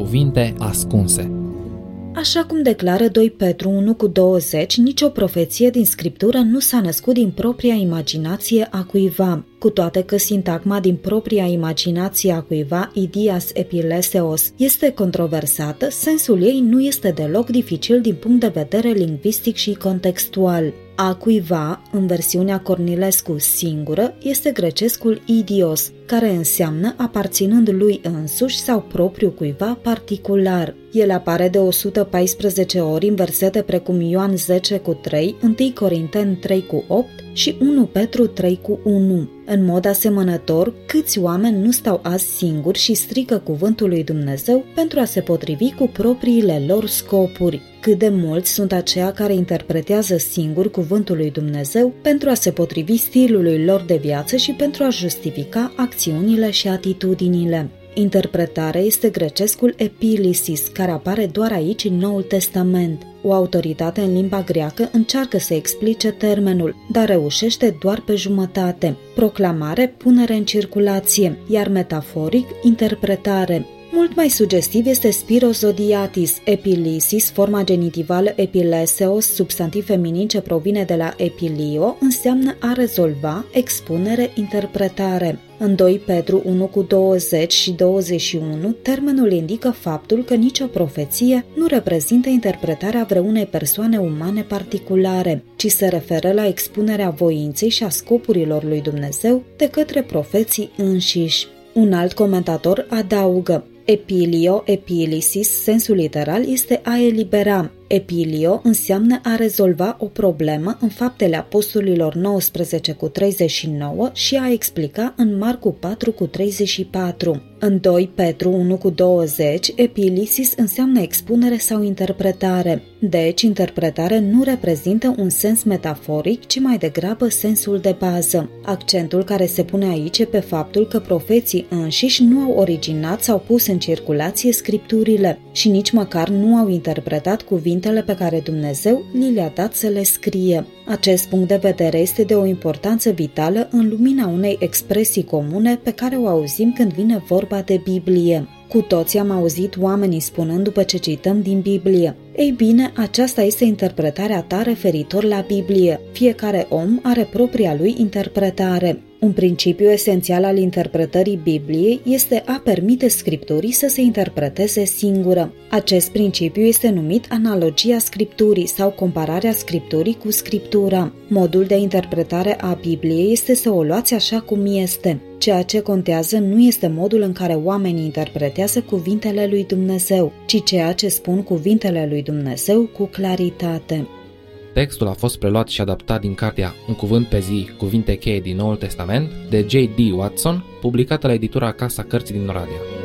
cuvinte ascunse. Așa cum declară 2 Petru 1:20, nicio profeție din Scriptură nu s-a născut din propria imaginație a cuiva. Cu toate că sintagma din propria imaginație a cuiva, idias epileseos, este controversată, sensul ei nu este deloc dificil din punct de vedere lingvistic și contextual. A cuiva, în versiunea Cornilescu singură, este grecescul idios, care înseamnă aparținând lui însuși sau propriu cuiva particular. El apare de 114 ori în versete precum Ioan 10:3, 1 Corinteni 3:8 și 1 Petru 3:1. În mod asemănător, câți oameni nu stau azi singuri și strigă cuvântul lui Dumnezeu pentru a se potrivi cu propriile lor scopuri? Cât de mulți sunt aceia care interpretează singuri cuvântul lui Dumnezeu pentru a se potrivi stilului lor de viață și pentru a justifica acțiunile și atitudinile? Interpretarea este grecescul epilisis, care apare doar aici în Noul Testament. O autoritate în limba greacă încearcă să explice termenul, dar reușește doar pe jumătate. Proclamare, punere în circulație, iar metaforic, interpretare. Mult mai sugestiv este spirozodiatis, epilisis, forma genitivală epileseos, substantiv feminin ce provine de la epilio, înseamnă a rezolva, expunere, interpretare. În 2 Petru 1:20 și 21, termenul indică faptul că nicio profeție nu reprezintă interpretarea vreunei persoane umane particulare, ci se referă la expunerea voinței și a scopurilor lui Dumnezeu de către profeții înșiși. Un alt comentator adaugă: epilio, epilisis, sensul literal este a elibera. Epilio înseamnă a rezolva o problemă în Faptele Apostolilor 19:39 și a explica în Marcu 4:34. În 2 Petru 1:20, epilisis înseamnă expunere sau interpretare. Deci, interpretare nu reprezintă un sens metaforic, ci mai degrabă sensul de bază. Accentul care se pune aici e pe faptul că profeții înșiși nu au originat sau pus în circulație scripturile și nici măcar nu au interpretat cuvintele pe care Dumnezeu li le-a dat să le scrie. Acest punct de vedere este de o importanță vitală în lumina unei expresii comune pe care o auzim când vine vorba de Biblie. Cu toții am auzit oamenii spunând după ce cităm din Biblie: ei bine, aceasta este interpretarea ta referitor la Biblie. Fiecare om are propria lui interpretare. Un principiu esențial al interpretării Bibliei este a permite Scripturii să se interpreteze singură. Acest principiu este numit analogia Scripturii sau compararea Scripturii cu Scriptura. Modul de interpretare a Bibliei este să o luați așa cum este. Ceea ce contează nu este modul în care oamenii interpretează cuvintele lui Dumnezeu, ci ceea ce spun cuvintele lui Dumnezeu cu claritate. Textul a fost preluat și adaptat din cartea Un cuvânt pe zi, cuvinte cheie din Noul Testament, de J.D. Watson, publicată la editura Casa Cărții din Oradea.